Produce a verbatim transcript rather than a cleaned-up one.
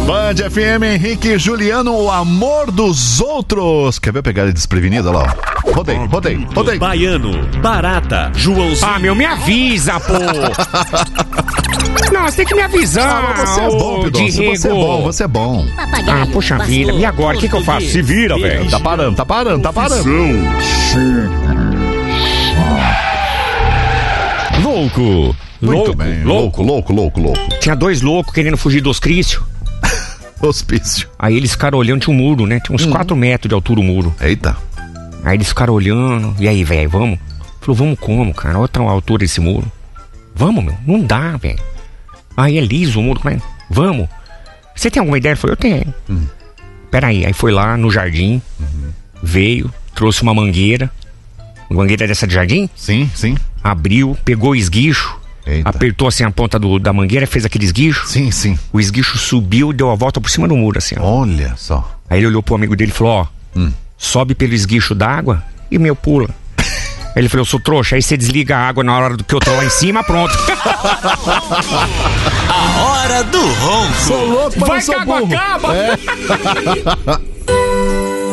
Band F M, Henrique e Juliano, o amor dos outros. Quer ver eu pegar ele desprevenido? Olha lá, ó. Rodei, rodei, rodei. Baiano, Barata, Joãozinho. Ah, meu, me avisa, pô. Não, você tem que me avisar. Ah, você é bom, Pidoncio, você é bom, você é bom. Ah, poxa vida, e agora? O que que eu faço? Se vira, velho. Tá parando, tá parando, tá parando. Louco. Muito Louco, bem, louco. louco, louco, louco, louco. Tinha dois loucos querendo fugir do hospício. Hospício. Aí eles ficaram olhando, tinha um muro, né? Tinha uns Hum. quatro metros de altura o muro. Eita. Aí eles ficaram olhando. E aí, velho, vamos? Falou, vamos como, cara? Olha a altura desse muro. Vamos, meu. Não dá, velho. Aí é liso o muro. Mas... Vamos. Você tem alguma ideia? Ele falou, eu tenho. Hum. Peraí. Aí foi lá no jardim. Uhum. Veio, trouxe uma mangueira. Uma mangueira dessa de jardim. Sim, sim. Abriu, pegou o esguicho. Eita. Apertou assim a ponta do, da mangueira, fez aquele esguicho. Sim, sim. O esguicho subiu, deu a volta por cima do muro, assim, ó. Olha só. Aí ele olhou pro amigo dele e falou, ó, Hum. sobe pelo esguicho d'água e meu pula. Aí ele falou, eu sou trouxa, aí você desliga a água na hora do que eu tô lá em cima, pronto. A hora do ronco. Sou louco, mas Vai não sou que a água burro. acaba. É.